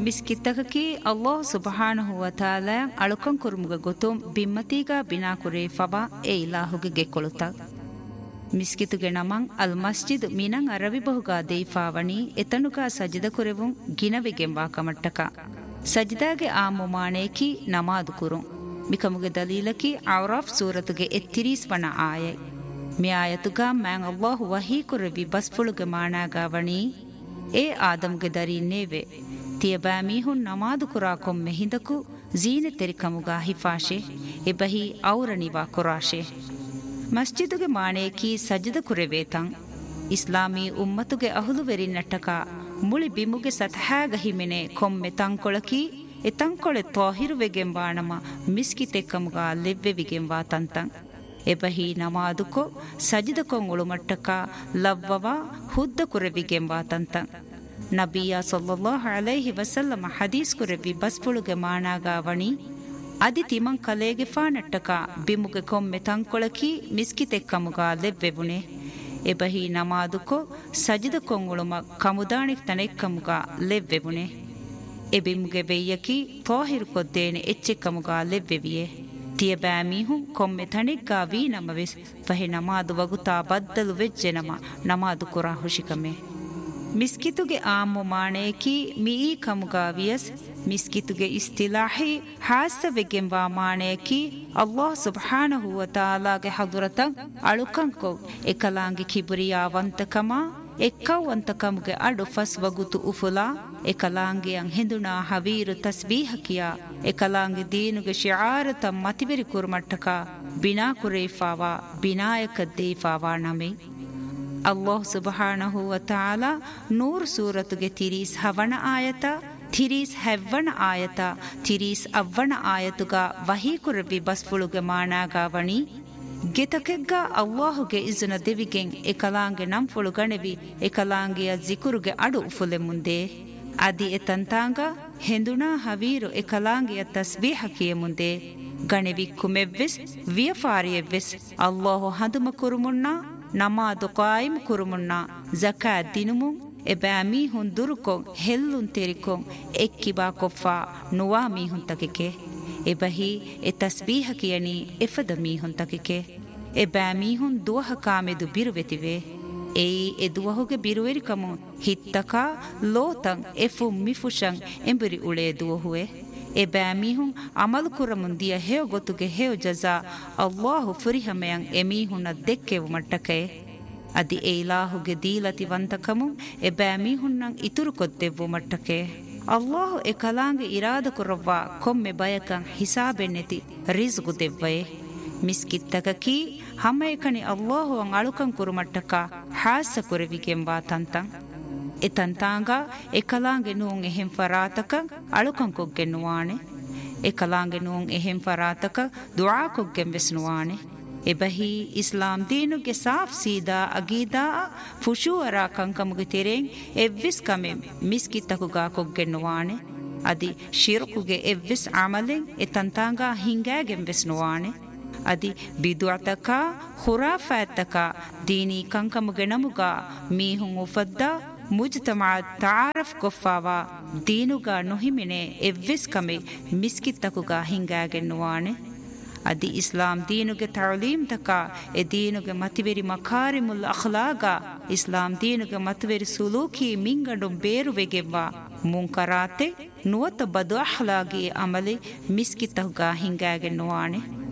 ಮಿಸ್ಕಿತ್ತಕಿ ಅಲ್ಲಾಹ್ ಸುಬ್ಹಾನಹು ವ ತಾಲಾ ಅಳುಕಂ ಕುರುಮುಗ ಗೊತುಂ ಬಿಮ್ಮತಿಗ ಬಿನಾ ಕುರೇ ಫಬಾ ಎ ಇಲಾಹುಗೆ ಗೆಕೊಳುತ ಮಿಸ್ಕಿತುಗೆ ನಮಂ ಅಲ್ ಮಸ್ಜಿದ್ ಮಿನಂ ಅರವಿ ಬಹುಗಾ ದೇಫಾವಣಿ ಎತನುಗಾ ಸಜಿದ ಕುರೆವುಂ ಗಿನವೆಗೆಂಬಾ ಕಮಟ್ಟಕ ಸಜಿದಾಗೆ ಆ ಮುಮಾಣೇಕಿ ನಮಾದು ಕುರುಂ ಮಿಕಮುಗೆ ದಲೀಲಕಿ ಔರಾಫ್ ಸೂರತುಗೆ ಎತ್ತಿರೀಸ್ ವಣ ಆಯೈ ಮಿ ಆಯತುಗಾ ಮ್ಯಾಂ ಅಲ್ಲಾಹ್ ವಹೀ ಕುರೆವಿ ಬಸ್ಫುಳುಗೆ ಮಾಣಾಗಾವಣಿ ಎ ಆದಮ್ಗೆ ದರೀನೇವೆ ತಿಯಬಾ ಮೀಹುನ್ ನಮಾದು ಕುರಾ ಕೊಮ್ಮೆ ಹಿಂದಕು ಜೀನೆ ತೆರಿಕಮುಗಾ ಹಿಫಾಶೆ ಎಬಹಿ ಔರಣಿವಾ ಕುರಾಶೆ ಮಸ್ಜಿದುಗೆ ಮಾಣೇಕಿ ಸಜದ ಕುರೆವೇತಂ ಇಸ್ಲಾಮೀ ಉಮ್ಮತುಗೆ ಅಹುಲುವೆರಿ ನಟಕ ಮುಳಿ ಬಿಮುಗೆ ಸತಹಾಗ ಹಿಮೆನೆ ಕೊಮ್ಮೆ ತಂಕೊಳಕಿ ಎ ತಂಕೊಳೆ ತಾಹಿರುವೆಗೆಂಬಾಣಮ ಮಿಸ್ಕಿತೆಕ್ಕಮುಗಾ ಲೆವ್ವೆವಿಗೆಂಬಾ ತಂತಂ ಎಬಹಿ ನಮಾದುಕೊ ಸಜದಕೊಂ ಉಳುಮಟ್ಟಕ ಲವ್ವವಾ ಹುದ್ದ ಕುರೆವಿಗೆಂಬಾ ತಂತಂ ನಬಿಯ ಸಲ್ಲಲ್ಲಾಹು ಅಲೈಹಿ ವಸಲ್ಲಮ ಹದೀಸ್ ಕುರೆವಿ ಬಸ್ಫುಳುಗೆ ಮಾಣಾಗಾವಣಿ ಅದಿ ತಿಮಂ ಕಲೇಗೆ ಫಾನಟ್ಟಕ ಬಿಮುಗೆ ಕೊಮ್ಮೆ ತಂಕೊಳಕಿ ಮಿಸ್ಕಿತೆಕ್ಕಮುಗಾ ಲೆವ್ವೆವುನೆ ಎಬಹಿ ನಮಾದುಕೊ ಸಜದಕೊಂ ಉಳುಮ ಕಮುದಾಣಿಕ್ ತನೆಕ್ಕಮುಗಾ ಲೆವ್ವೆವುನೆ ಎಬಿಮುಗೆ ಬೆಯ್ಯಕಿ ತಾಹಿರು ಕೊದ್ದೇನೆ ಎಚ್ಚೆಕ್ಕಮುಗಾ ಲೆವ್ವೆವಿಯೆ ತಿಯಬಾ ಮೀಹುಂ ಕೊಮ್ಮೆ ತಣಿಗ್ಗಾ ವೀ ನಮವೆಸ್ ಫಹೆ ನಮಾದು ವಗುತಾ ಬದ್ದಲು ವೆಜ್ಜೆ ನಮಾದು ಕುರಾ ಹುಶಿಕಮೆ ಮಿಸ್ಕಿತುಗೆ ಆಮು ಮಾಣೇಕಿ ಮೀ ಕಮುಗಾವಿಯಸ್ ಮಿಸ್ಕಿತುಗೆ ಇಸ್ತಿಲಾಹಿ ಹಾಸವೆಗೆಂಬ ಮಾಣೇಕಿ ಅಲ್ಲಾಹ್ ಸುಬ್ಹಾನಹು ವ ತಾಲಾಗೆ ಹದುರತಂ ಅಳುಕಂಕೊ ಎಕಲಾಂಗಿ ಕಿಬುರಿಯಾವಂತಕಮ ಎಕ್ಕವಂತಕಮುಗೆ ಅಡು ಫಸ್ ವಗುತು ಉಫುಲಾ ಎಕಲಾಂಗಿಯಂ ಹಿಂದುನಾ ಹವೀರು ತಸ್ಬೀಹಕಿಯ ಎಕಲಾಂಗಿ ದೀನುಗೆ ಶಿಆರತ ಮತಿವೆರಿ ಕುರ್ಮಟ್ಟಕ ಬಿನಾ ಕುರೇಫಾವಾ ಬಿನಾಯಕದ್ದೇಫಾವಾ ನಮೆ ಅಲ್ಲಾಹ್ ಸುಬ್ಹಾನಹು ವ ತಾಲಾ ನೂರ್ ಸೂರತುಗೆ ತಿರೀಸ್ ಹವಣ ಆಯತ ತಿರೀಸ್ ಹೆವ್ವಣ ಆಯತ ತಿರೀಸ್ ಅವ್ವಣ ಆಯತುಗ ವಹೀ ಕುರವಿ ಬಸ್ಫುಳುಗೆ ಮಾಣಾಗಾವಣಿ ಗೆತಕೆಗ್ಗ ಅಲ್ಲಾಹುಗೆ ಇಜುನ ದೆವಿಗೆಂ ಎಕಲಾಂಗೆ ನಂಫುಳು ಗಣೆವಿ ಎಕಲಾಂಗೆಯ ಜಿಕುರುಗೆ ಅಡು ಉಫುಲೆ ಮುಂದೆ ಅದಿ ಎತಂತಾಂಗ ಹೆಂದುನಾ ಹವೀರು ಎಕಲಾಂಗೆಯ ತಸ್ಬೀಹಕಿಯ ಮುಂದೆ ಗಣೆವಿ ಕುಮೆವ್ವೆಸ್ ವಿಯಫಾರಿಯವ್ವೆಸ್ ಅಲ್ಲಾಹು ಹದುಮ ಕುರುಮುಣ್ಣ ನಮಾದು ಕಾಯಿಮ್ ಕುರುಮುಣ್ಣ ಜಕಾತ್ ದಿನುಮುಂ ಎಬಾ ಮೀಹುನ್ ದುರುಕೊಂ ಹೆಲ್ಲುನ್ ತೆರಿಕೊಂ ಎಕ್ಕಿಬಾ ಕೊಫ್ಫಾ ನುವಾ ಮೀಹುನ್ ತಕಿಕೆ ಎಬಹಿ ಎ ತಸ್ಬೀಹಕಿಯನಿ ಎಫದ ಮೀಹುನ್ ತಕಿಕೆ ಎಬಾ ಮೀಹುನ್ ದುವಹ ಕಾಮೆದು ಬಿರುವೆತಿವೆ ಏಯಿ ಎ ದುವಹುಗೆ ಬಿರುವೆರಿಕಮು ಹಿತ್ತಕ ಲೋತಂ ಎಫು ಮಿಫುಶಂ ಎಂಬುರಿ ಉಳೆ ದುವಹುವೆ ಎಬಾ ಮೀಹುನ್ ಅಮಲು ಕುರಮುಂದಿಯ ಹೇವ ಗೊತ್ತುಗೆ ಹೇವ ಜಜಾ ಅಲ್ಲಾಹು ಫುರಿಹಮೆಯಂ ಎಮೀಹುನ ದೆಕ್ಕೆವು ಮಟ್ಟಕೆ ಅದಿ ಎ ಇಲಾಹುಗೆ ದೀಲತಿ ವಂತಕಮು ಎಬಾ ಮೀಹುನ್ನಂ ಇತುರು ಕೊದ್ದೆವು ಮಟ್ಟಕೆ ಅಲ್ಲಾಹು ಎ ಕಲಾಂಗೆ ಇರಾದ ಕುರವ್ವ ಕೊಮ್ಮೆ ಬಯಕಂ ಹಿಸಾಬೆನ್ನೆತಿ ರಿಜ್ಗು ದೆವ್ವಯೆ ಮಿಸ್ಕಿತ್ತಕಕಿ ಹಮ್ಮೆಕಣಿ ಅಲ್ಲಾಹು ಅಂ ಅಳುಕಂ ಕುರುಮಟ್ಟಕ ಹಾಸ ಕುರವಿಗೆಂಬಾ ತಂತಂ ಎತಂತಾಂಗ ಎಕಲಾಂಗೆ ನೂಂ ಎಹೆಂ ಫರಾತಕ ಅಳುಕಂ ಕೊಗ್ಗೆ ನುವಾಣೆ ಎಕಲಾಂಗೆ ನೂಂ ಎಹೆಂ ಫರಾತಕ ದುಆ ಕೊಗ್ಗೆಂ ವೆಸ್ನುವಾಣೆ ಎಬಹಿ ಇಸ್ಲಾಂ ದೀನುಗೆ ಸಾಫ್ ಸೀದಾ ಅಗೀದಾ ಫುಶೂಅರ ಕಂಕಮುಗೆ ತೆರೆಂ ಎವ್ವಿಸ್ ಕಮೆಂ ಮಿಸ್ಕಿತ್ತಕುಗಾ ಕೊಗ್ಗೆ ನುವಾಣೆ ಅದಿ ಶಿರ್ಕುಗೆ ಎವ್ವಿಸ್ ಅಮಲೆಂ ಎತಂತಾಂಗ ಹಿಂಗಾಗೆಂ ವೆಸ್ನುವಾಣೆ ಅದಿ ಬಿದುಅತಕ ಖುರಾಫಾತಕ ದೀನಿ ಕಂಕಮುಗೆ ನಮುಗಾ ಮೀಹುಂ ಉಫದ್ದಾ ಮುಜ್ತಮಾ ತಾರಫ್ ಕೊಫಾವಾ ದೀನುಗಾ ನುಹಿಮಿನೆ ಎವ್ವಿಸ್ ಕಮೆ ಮಿಸ್ಕಿತ್ತಕುಗಾ ಹಿಂಗಾಗೆನ್ನುವಾಣೆ ಅದಿ ಇಸ್ಲಾಂ ದೀನುಗೆ ತಅಲೀಮ್ ತಕ ಎ ದೀನುಗೆ ಮತಿವೆರಿ ಮಕಾರಿಮುಲ್ ಅಖ್ಲಾಗ ಇಸ್ಲಾಂ ದೀನುಗೆ ಮತಿವೆರಿ ಸುಲೂಕಿ ಮಿಂಗಡು ಬೇರುವೆಗೆವ್ವ ಮುಂಕರಾತೆ ನುವತ ಬದು ಅಖ್ಲಾಗಿ ಅಮಲೆ ಮಿಸ್ಕಿತ್ತಕುಗಾ ಹಿಂಗಾಗೆನ್ನುವಾಣೆ